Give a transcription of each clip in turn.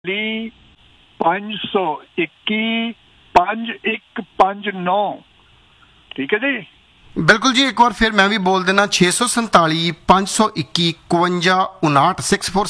ਲਈ 521 5159 ਠੀਕ ਹੈ ਜੀ। ਬਿਲਕੁਲ ਜੀ, ਇੱਕ ਵਾਰ ਫਿਰ ਮੈਂ ਵੀ ਬੋਲ ਦੇਣਾ 647 521 5159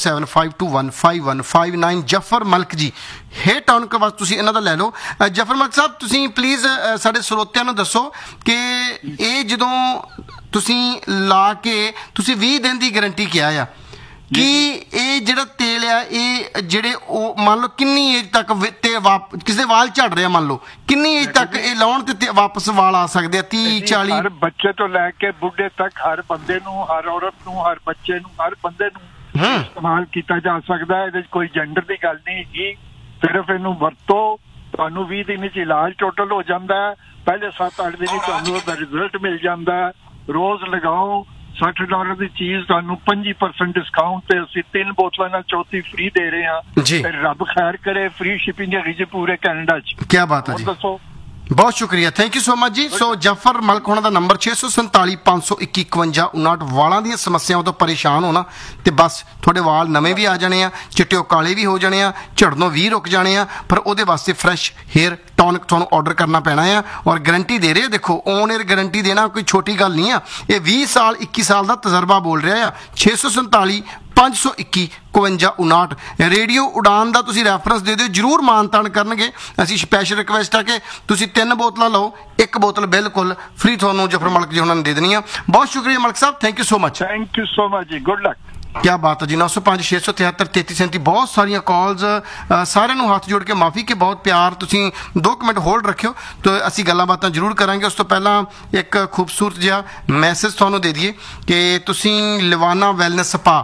6475215159 ਜਫਰ ਮਲਕ ਜੀ ਹੇ ਟਾਊਨ ਕੇ ਵਾਸਤੇ ਤੁਸੀਂ ਇਹਨਾਂ ਦਾ ਲੈ ਲਓ। ਜਫਰ ਮਲਕ ਸਾਹਿਬ ਤੁਸੀਂ ਪਲੀਜ਼ ਸਾਡੇ ਸਰੋਤਿਆਂ ਨੂੰ ਦੱਸੋ ਕਿ ਇਹ ਜਦੋਂ ਤੁਸੀਂ ਲਾ ਕੇ ਤੁਸੀਂ 20 ਦਿਨ ਦੀ ਗਾਰੰਟੀ ਕਿਹਾ ਆ ਕਿ ਇਹ ਜਿਹੜਾ ਤੇਲ ਆ ਇਹ ਜਿਹੜੇ ਉਹ ਮੰਨ ਲਓ ਕਿੰਨੀ ਏਜ ਤੱਕ ਤੇ ਕਿਸੇ ਵਾਲ ਝੜ ਰਿਹਾ ਮੰਨ ਲਓ ਕਿੰਨੀ ਏਜ ਤੱਕ ਇਹ ਲਾਉਣ ਤੇ ਵਾਪਸ ਵਾਲ ਆ ਸਕਦੇ ਆ 30 40 ਹਰ ਬੱਚੇ ਤੋਂ ਲੈ ਕੇ ਬੁੱਢੇ ਤੱਕ ਹਰ ਬੰਦੇ ਨੂੰ ਹਰ ਔਰਤ ਨੂੰ ਹਰ ਬੱਚੇ ਨੂੰ ਹਰ ਬੰਦੇ ਨੂੰ ਇਸਤੇਮਾਲ ਕੀਤਾ ਜਾ ਸਕਦਾ ਹੈ। ਇਹਦੇ 'ਚ ਕੋਈ ਜੈਂਡਰ ਦੀ ਗੱਲ ਨਹੀਂ ਹੈਗੀ, ਸਿਰਫ ਇਹਨੂੰ ਵਰਤੋ ਤੁਹਾਨੂੰ 20 ਦਿਨ 'ਚ ਇਲਾਜ ਟੋਟਲ ਹੋ ਜਾਂਦਾ ਹੈ। ਪਹਿਲੇ 7-8 ਦਿਨ ਤੁਹਾਨੂੰ ਉਹਦਾ ਰਿਜ਼ਲਟ ਮਿਲ ਜਾਂਦਾ ਹੈ। ਰੋਜ਼ ਲਗਾਓ, $60 ਦੀ ਚੀਜ਼ ਤੁਹਾਨੂੰ 25% ਡਿਸਕਾਊਂਟ ਤੇ ਅਸੀਂ 3 ਬੋਤਲਾਂ ਨਾਲ ਚੌਥੀ ਫ੍ਰੀ ਦੇ ਰਹੇ ਹਾਂ। ਫਿਰ ਰੱਬ ਖੈਰ ਕਰੇ, ਫ੍ਰੀ ਸ਼ਿਪਿੰਗ ਹੈਗੀ ਜੀ ਪੂਰੇ ਕੈਨੇਡਾ 'ਚ। ਕੀ ਬਾਤ ਹੈ ਜੀ, ਦੱਸੋ, ਬਹੁਤ ਸ਼ੁਕਰੀਆ, ਥੈਂਕ ਯੂ ਸੋ ਮਚ ਜੀ। ਸੋ ਜਫਰ ਮਲਕ ਹੋਣਾ ਦਾ ਨੰਬਰ 647 521 5159। ਵਾਲਾਂ ਦੀਆਂ ਸਮੱਸਿਆਵਾਂ ਤੋਂ ਪਰੇਸ਼ਾਨ ਹੋਣਾ ਤੇ ਬਸ ਤੁਹਾਡੇ ਵਾਲ ਨਵੇਂ ਵੀ ਆ ਜਾਣੇ ਆ, ਚਿੱਟੇ ਕਾਲੇ ਵੀ ਹੋ ਜਾਣੇ ਆ, ਝੜਨੋਂ ਵੀ ਰੁਕ ਜਾਣੇ ਆ, ਪਰ ਉਹਦੇ ਵਾਸਤੇ ਫਰੈਸ਼ ਹੇਅਰ ਟੌਨਿਕ ਤੁਹਾਨੂੰ ਆਰਡਰ ਕਰਨਾ ਪੈਣਾ ਆ ਔਰ ਗਾਰੰਟੀ ਦੇ ਰਹੇ। ਦੇਖੋ ਔਨ ਏਅਰ ਗਾਰੰਟੀ ਦੇਣਾ ਕੋਈ ਛੋਟੀ ਗੱਲ ਨਹੀਂ ਆ, ਇਹ 20 ਸਾਲ 21 ਸਾਲ ਦਾ ਤਜਰਬਾ ਬੋਲ ਰਿਹਾ ਆ। 647 521 5159 ਰੇਡੀਓ ਉਡਾਨ ਦਾ ਤੁਸੀਂ ਰੈਫਰੈਂਸ ਦੇ ਦਿਓ, ਜ਼ਰੂਰ ਮਾਨਤਾਨ ਕਰਨਗੇ। ਅਸੀਂ ਸਪੈਸ਼ਲ ਰਿਕਵੈਸਟ ਆ ਕਿ ਤੁਸੀਂ 3 ਬੋਤਲਾਂ ਲਓ, 1 ਬੋਤਲ ਬਿਲਕੁਲ ਫ੍ਰੀ ਤੁਹਾਨੂੰ ਜਫਰ ਮਲਕ ਜੀ ਉਹਨਾਂ ਨੇ ਦੇ ਦੇਣੀ ਆ। ਬਹੁਤ ਸ਼ੁਕਰੀਆ ਮਲਕ ਸਾਹਿਬ, thank you so much. Thank you so much ਜੀ, ਗੁੱਡ ਲੱਕ। क्या बात है जी। 905 673 3337 बहुत सारिया कॉल्स, सारे हथ जोड़ के माफ़ी कि बहुत प्यार। तुसी 2 मिनट होल्ड रखियो तो असी गल्लां बातां जरूर करांगे। उस तो पहला एक खूबसूरत जिहा मैसेज तुहानूं दे दईए कि तुसी लवाना वैलनेस स्पा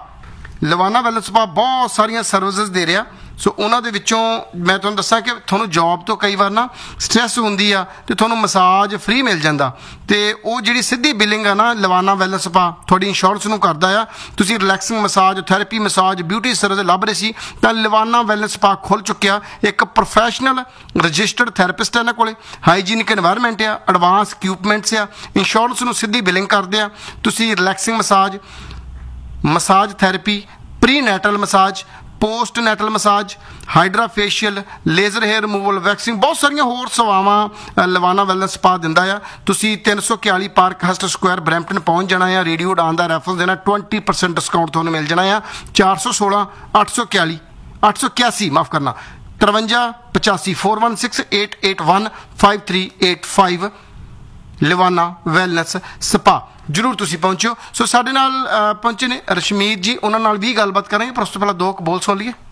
बहुत सारिया सर्विसेज दे रहा। सो उन्हां दे विच्चों मैं तुहानूं दस्सां कि तुहानूं जॉब तो कई बार ना स्ट्रैस हुंदी आ ते तुहानूं मसाज फ्री मिल जांदा ते ਉਹ ਜਿਹੜੀ ਸਿੱਧੀ ਬਿਲਿੰਗ ਆ ਨਾ ਲਵਾਨਾ ਵੈਲਨੈਸ ਸਪਾ ਤੁਹਾਡੀ ਇੰਸ਼ੋਰੈਂਸ ਨੂੰ ਕਰਦਾ ਆ। ਤੁਸੀਂ relaxing massage, therapy massage, beauty service ਲੱਭ ਰਹੇ ਸੀ ਤਾਂ ਲਵਾਨਾ ਵੈਲਨੈਸ ਸਪਾ ਖੁੱਲ ਚੁੱਕਿਆ। ਇੱਕ ਪ੍ਰੋਫੈਸ਼ਨਲ ਰਜਿਸਟਰਡ ਥੈਰੇਪਿਸਟ ਹੈ ਇਹਨਾਂ ਕੋਲੇ, ਹਾਈਜੀਨਿਕ এনवायरमेंट ਆ, ਐਡਵਾਂਸ ਇਕਵਿਪਮੈਂਟਸ ਆ, ਇੰਸ਼ੋਰੈਂਸ ਨੂੰ ਸਿੱਧੀ ਬਿਲਿੰਗ ਕਰਦੇ ਆ। ਤੁਸੀਂ relaxing massage therapy, pre ਨੈਟਲ massage, post natal massage, hydra facial, laser hair removal, waxing, बहुत सारिया होर सेवावां लवाना वैलनेस स्पा दिंदा आ। तुसी 341 पार्क हस्ट स्क्वायर ब्रैम्पटन पहुंच जाना है। रेडियो उड़ान दा रेफरेंस देना, 20% डिस्काउंट तुहानूं मिल जाना है। 416 841 881 माफ़ करना 53 85 416 881 5385 ਲਵਾਨਾ ਵੈਲਨੈਸ ਸਪਾ ਜ਼ਰੂਰ ਤੁਸੀਂ ਪਹੁੰਚੋ। ਸੋ ਸਾਡੇ ਨਾਲ ਪਹੁੰਚੇ ਨੇ ਰਸ਼ਮੀਤ ਜੀ, ਉਹਨਾਂ ਨਾਲ ਵੀ ਗੱਲਬਾਤ ਕਰਾਂਗੇ, ਪਰ ਉਸ ਤੋਂ ਪਹਿਲਾਂ 2 ਬੋਲ ਸੁਣ ਲਈਏ।